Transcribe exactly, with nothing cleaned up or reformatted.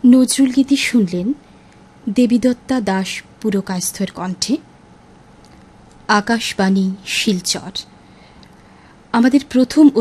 নজরুলগীতি শুনলেন দেবীদত্তা দাস পুরকায়স্থের কণ্ঠে। আকাশবাণী শিলচর। আমাদের প্রথম